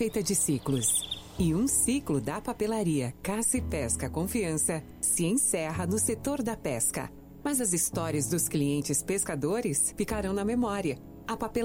feita de ciclos. E um ciclo da papelaria Caça e Pesca Confiança se encerra no setor da pesca. Mas as histórias dos clientes pescadores ficarão na memória. A papelaria